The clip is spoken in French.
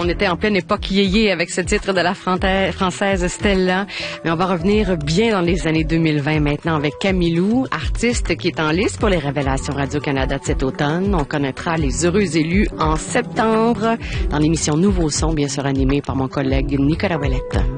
on était en pleine époque yéyé avec ce titre de la française Stella. Mais on va revenir bien dans les années 2020 maintenant avec Camilou, artiste qui est en liste pour les révélations Radio-Canada de cet automne. On connaîtra les heureux élus en septembre dans l'émission Nouveau Son, bien sûr animée par mon collègue Nicolas Ouellette.